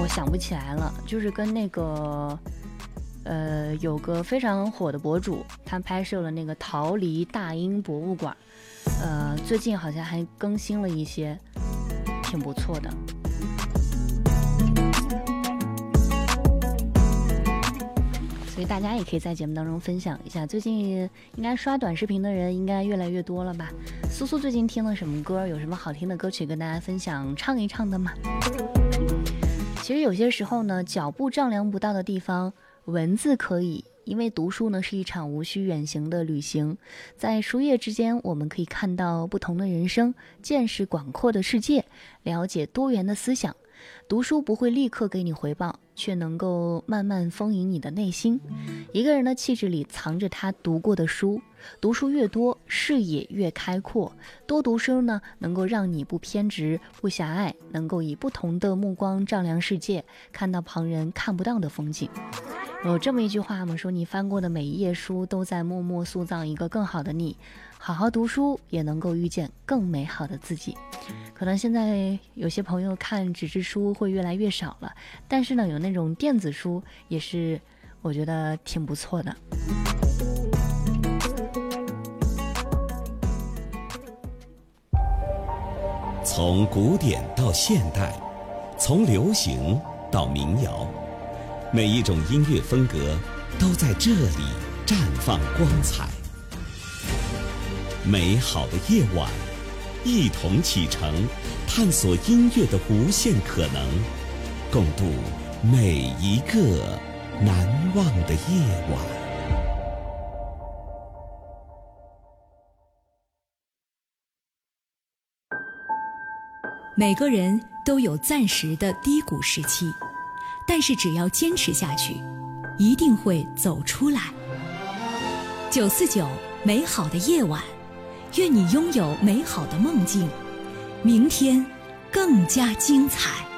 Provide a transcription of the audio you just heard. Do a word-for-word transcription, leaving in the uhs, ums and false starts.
我想不起来了，就是跟那个呃有个非常火的博主，他拍摄了那个逃离大英博物馆，呃最近好像还更新了一些，挺不错的。所以大家也可以在节目当中分享一下，最近应该刷短视频的人应该越来越多了吧？苏苏最近听了什么歌？有什么好听的歌曲跟大家分享唱一唱的吗？其实有些时候呢，脚步丈量不到的地方，文字可以，因为读书呢是一场无需远行的旅行，在书页之间，我们可以看到不同的人生，见识广阔的世界，了解多元的思想。读书不会立刻给你回报，却能够慢慢丰盈你的内心。一个人的气质里藏着他读过的书，读书越多，视野越开阔。多读书呢，能够让你不偏执、不狭隘，能够以不同的目光丈量世界，看到旁人看不到的风景。有这么一句话嘛，说你翻过的每一页书都在默默塑造一个更好的你，好好读书也能够遇见更美好的自己。可能现在有些朋友看纸质书会越来越少了，但是呢，有那种电子书也是我觉得挺不错的。 从古典到现代，从流行到民谣，每一种音乐风格都在这里绽放光彩。美好的夜晚，一同启程，探索音乐的无限可能，共度每一个难忘的夜晚。 每个人都有暂时的低谷时期，但是只要坚持下去，一定会走出来。九四九美好的夜晚，愿你拥有美好的梦境，明天更加精彩。